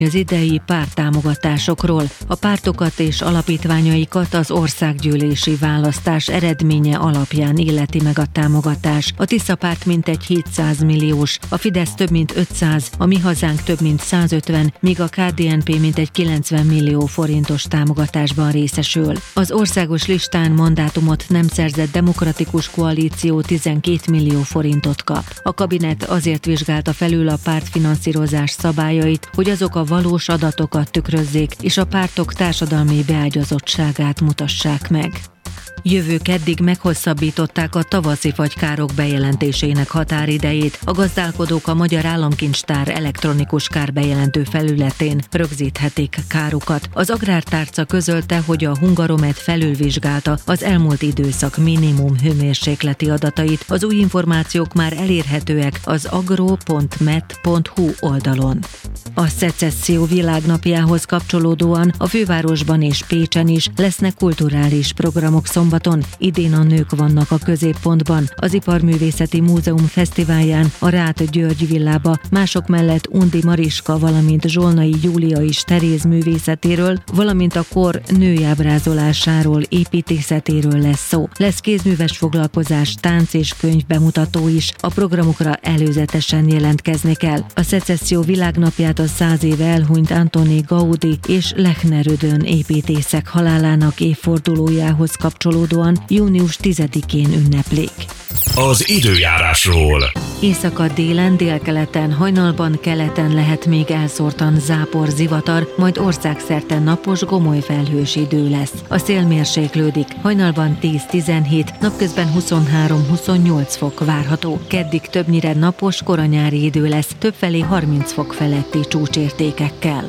Az idei párttámogatásokról. A pártokat és alapítványaikat az országgyűlési választás eredménye alapján illeti meg a támogatás. A Tisza párt mintegy 700 milliós, a Fidesz több mint 500, a Mi Hazánk több mint 150, míg a KDNP mintegy 90 millió forintos támogatásban részesül. Az országos listán mandátumot nem szerzett Demokratikus Koalíció 12 millió forintot kap. A kabinet azért vizsgálta felül a pártfinanszírozás szabályait, hogy azok a valós adatokat tükrözzék, és a pártok társadalmi beágyazottságát mutassák meg. Jövő keddig meghosszabbították a tavaszi fagykárok bejelentésének határidejét. A gazdálkodók a Magyar Államkincstár elektronikus kárbejelentő felületén rögzíthetik károkat. Az Agrártárca közölte, hogy a Hungaromet felülvizsgálta az elmúlt időszak minimum hőmérsékleti adatait. Az új információk már elérhetőek az agro.met.hu oldalon. A Szecesszió világnapjához kapcsolódóan a fővárosban és Pécsen is lesznek kulturális programok szombaton. Idén a nők vannak a középpontban. Az Iparművészeti Múzeum fesztiválján a Ráth György villába mások mellett Undi Mariska, valamint Zsolnai Júlia is Teréz művészetéről, valamint a kor női ábrázolásáról, építészetéről lesz szó. Lesz kézműves foglalkozás, tánc és könyv bemutató is. A programokra előzetesen jelentkezni kell. A Szecesszió világnapját a 100 éve elhunyt Antoni Gaudi és Lechner Ödön építészek halálának évfordulójához kapcsolódóan június 10-én ünneplik. Az időjárásról. Északa délen, délkeleten, hajnalban, keleten lehet még elszórtan zápor, zivatar, majd országszerte napos, gomoly felhős idő lesz. A szél mérséklődik, hajnalban 10-17, napközben 23-28 fok várható. Keddig többnyire napos, koranyári idő lesz, többfelé 30 fok feletti csúcsértékekkel.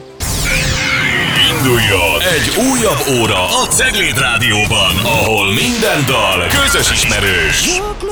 Induljon egy újabb óra a Cegléd Rádióban, ahol minden dal közös ismerős.